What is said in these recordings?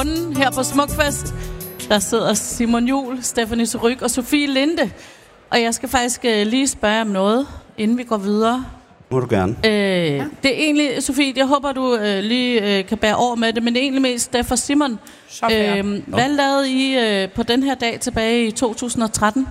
Her på Smukfest, der sidder Simon Juhl, Stephanie Surrugue og Sofie Linde. Og jeg skal faktisk lige spørge om noget, inden vi går videre. Må du gerne. Det er egentlig, Sofie, jeg håber, du lige kan bære over med det, men det er egentlig mest for Simon. Hvad lavede I på den her dag tilbage i 2013?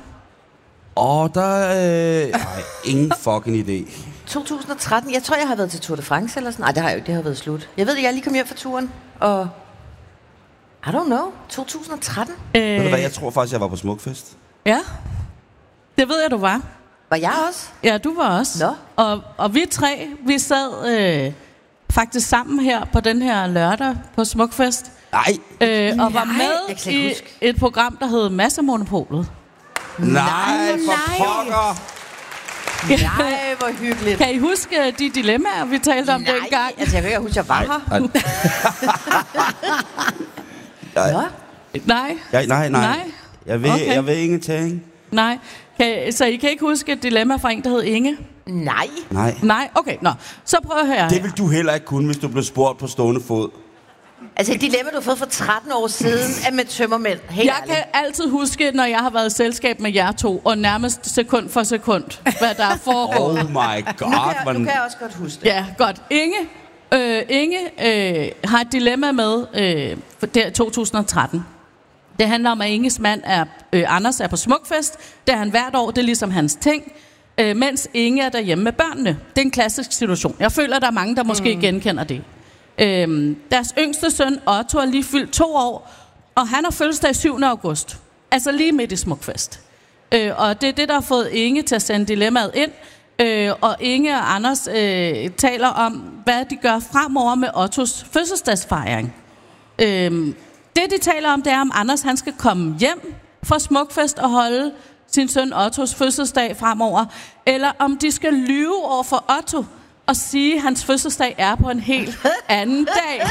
Ingen fucking idé. 2013? Jeg tror, jeg har været til Tour de France eller sådan. Nej, det har jeg jo. Det har været slut. Jeg ved, jeg lige kom hjem fra turen, og... I don't know. 2013? Ved du hvad, jeg tror faktisk, jeg var på Smukfest. Ja, det ved jeg, du var. Var jeg også? Ja, du var også. Nå. Og vi tre, vi sad faktisk sammen her på den her lørdag på Smukfest. Nej. Og var med i et program, der hed Massemonopolet. Nej, for pokker. Nej, hvor hyggeligt. Kan I huske de dilemmaer, vi talte om dengang? Nej, altså jeg kan ikke huske, jeg var her. Nej. Jeg ved ingenting. Nej. Så I kan ikke huske et dilemma fra en, der hed Inge? Nej. Okay, nå. Så prøv at høre. Det vil du heller ikke kunne, hvis du blev spurgt på stående fod. Altså et dilemma, du har fået for 13 år siden, er med tømmermænd. Jeg kan altid huske, når jeg har været i selskab med jer to, og nærmest sekund for sekund, hvad der er foregået. Oh my god. Nu kan jeg også godt huske det. Ja, godt. Inge har et dilemma med det 2013. Det handler om, at Inges mand Anders er på Smukfest. Det er han hvert år, det er ligesom hans ting. Mens Inge er derhjemme med børnene. Det er en klassisk situation. Jeg føler, der er mange, der måske genkender det. Deres yngste søn Otto er lige fyldt 2 år, og han har fødselsdag 7. august. Altså lige midt i Smukfest. Og det er det, der har fået Inge til at sende dilemmaet ind. Og Inge og Anders taler om, hvad de gør fremover med Ottos fødselsdagsfejring. Det, de taler om, det er, om Anders han skal komme hjem fra Smukfest og holde sin søn Ottos fødselsdag fremover, eller om de skal lyve over for Otto og sige, at hans fødselsdag er på en helt anden dag.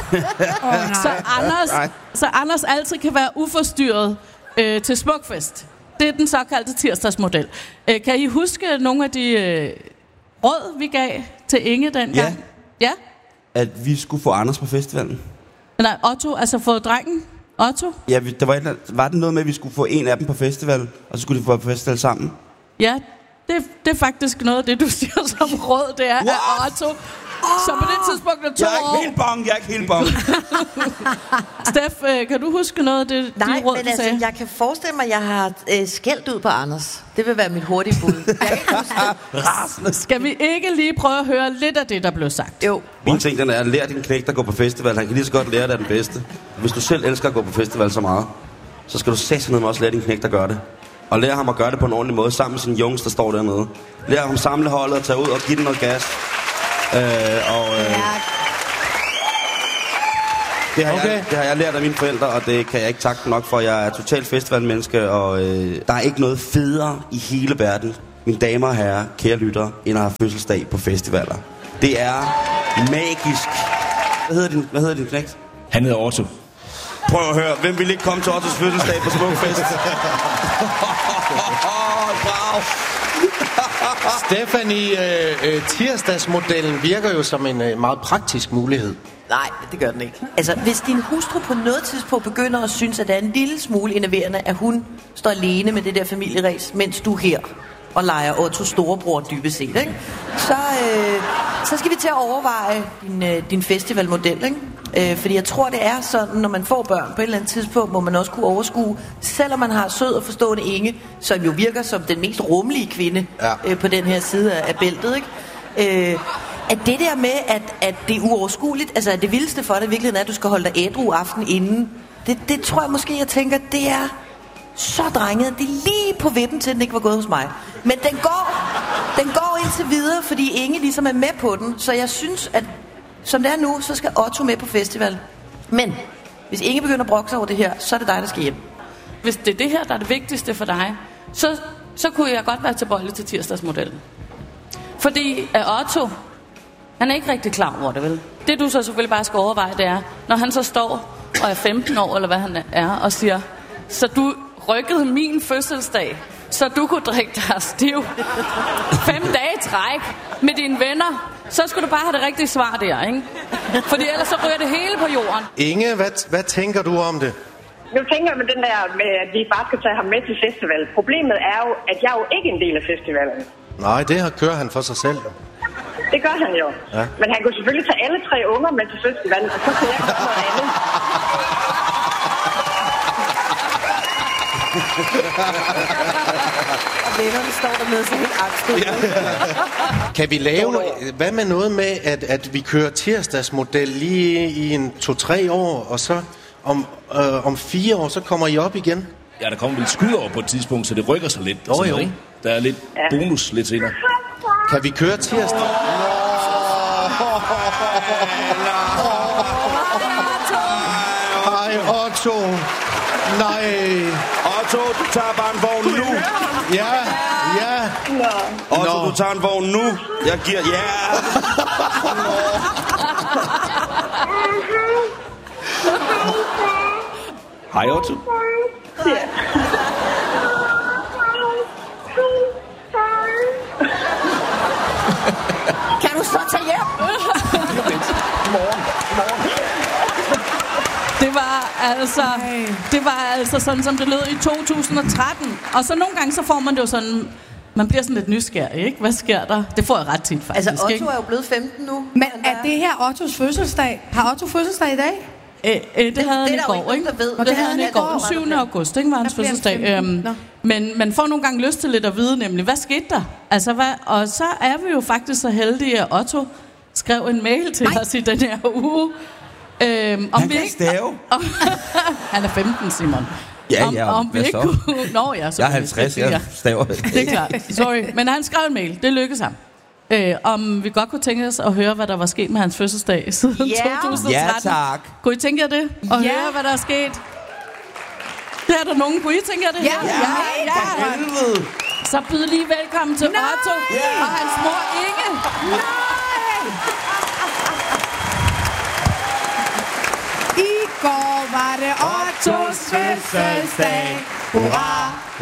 Så Anders altid kan være uforstyrret til Smukfest. Det er den såkaldte tirsdagsmodel. Kan I huske nogle af de råd, vi gav til Inge dengang? Ja. At vi skulle få Anders på festivalen. Nej, Otto, altså få drengen. Otto? Ja, var det noget med, at vi skulle få en af dem på festival, og så skulle de få på festival sammen? Ja, det er faktisk noget af det, du siger som råd, det er, at Otto... Så på det tidspunkt er 2 år... Jeg er ikke helt bong. Steff, kan du huske noget af det, de råd, men du sagde? jeg kan forestille mig, at jeg har skældt ud på Anders. Det vil være mit hurtige bud. Jeg kan ikke huske det. Skal vi ikke lige prøve at høre lidt af det, der blev sagt? Jo. Min ting, den er, at lære din knægt at gå på festival. Han kan lige så godt lære, det er den bedste. Hvis du selv elsker at gå på festival så meget, så skal du sætte ned med også lære din knægt at gøre det. Og lære ham at gøre det på en ordentlig måde, sammen med sin jungs, der står dernede. Lære ham samle holdet og tage ud og give den noget gas. Det har jeg lært af mine forældre, og det kan jeg ikke takke nok for. Jeg er totalt festivalmenneske, og der er ikke noget federe i hele verden, mine damer og herrer, kære lyttere, end at have fødselsdag på festivaler. Det er magisk. Hvad hedder din knægt? Han hedder Otto. Prøv at høre, hvem vil ikke komme til Ottos fødselsdag på Smukfest? Bravo! Stephanie, tirsdagsmodellen virker jo som en meget praktisk mulighed. Nej, det gør den ikke. Altså, hvis din hustru på noget tidspunkt begynder at synes, at det er en lille smule enerverende, at hun står alene med det der familieræs, mens du her og leger Ottos storebror dybest set, ikke? Så skal vi til at overveje din festivalmodel, ikke? Fordi jeg tror, det er sådan, når man får børn på et eller andet tidspunkt, må man også kunne overskue, selvom man har sød og forstående Inge, som jo virker som den mest rummelige kvinde på den her side af bæltet, ikke? At det der med, at det er uoverskueligt, altså at det vildeste for dig i virkeligheden er, at du skal holde dig ædru aften inden, det tror jeg måske, jeg tænker, det er så drenget. Det er lige på vippen til, den ikke var gået hos mig. Men den går indtil videre, fordi Inge ligesom er med på den, så jeg synes, at som det er nu, så skal Otto med på festival. Men hvis Inge begynder at brokke sig over det her, så er det dig, der skal hjem. Hvis det er det her, der er det vigtigste for dig, så kunne jeg godt være tilbøjelig til tirsdagsmodellen. Fordi Otto, han er ikke rigtig klar over det, vel? Det du så selvfølgelig bare skal overveje, det er, når han så står og er 15 år, eller hvad han er, og siger, så du rykkede min fødselsdag, så du kunne drikke dig stiv 5 dage i træk med dine venner, så skulle du bare have det rigtige svar der, ikke? Fordi ellers så ryger det hele på jorden. Inge, hvad tænker du om det? Nu tænker jeg med den der med, at vi bare skal tage ham med til festival. Problemet er jo, at jeg er jo ikke en del af festivalen. Nej, det kører han for sig selv. Det gør han jo. Ja. Men han kunne selvfølgelig tage alle 3 unger med til festivalen, og så kan jeg gøre noget andet. Og vennerne står der med så helt angst. Kan vi lave hvad med noget med, at vi kører tirsdagsmodel lige i en 2-3 år, og så om 4 år, så kommer I op igen? Ja, der kommer vel skud over på et tidspunkt, så det rykker sig lidt. Jo. Ikke? Der er lidt bonus lidt senere. Kan vi køre tirsdag? Hej, Otto. Nej. Otto, du tager bare en vogn nu. Ja. Otto, du tager en vogn nu. Jeg giver... Ja. Hej, Otto. Kan du så tage hjem? Det var altså sådan, som det lød i 2013. Og så nogle gange, så får man det jo sådan... Man bliver sådan lidt nysgerrig, ikke? Hvad sker der? Det får jeg ret tit, faktisk. Altså, Otto ikke? er jo blevet 15 nu. Men er det her Ottos fødselsdag? Har Otto fødselsdag i dag? Det havde han i går, ikke? Det havde han i går, den 7. august, ikke? Var hans fødselsdag. Men man får nogle gange lyst til lidt at vide, nemlig, hvad skete der? Altså, og så er vi jo faktisk så heldige, at Otto skrev en mail til os i den her uge. Han kan stave. Han er 15, Simon. Ja, om vi ikke kunne... Nå ja, jeg er 50, jeg staver. Det er klart, sorry. Men han skrev en mail, det lykkedes ham. Om vi godt kunne tænke os at høre, hvad der var sket med hans fødselsdag siden 2013. Ja, tak. Kunne I tænke jer det? Og høre, hvad der er sket? Det er der nogen. Kunne I tænke jer det? Ja. Så byd lige velkommen til Otto og hans mor Inge. I går var det Ottos fødselsdag. Hurra!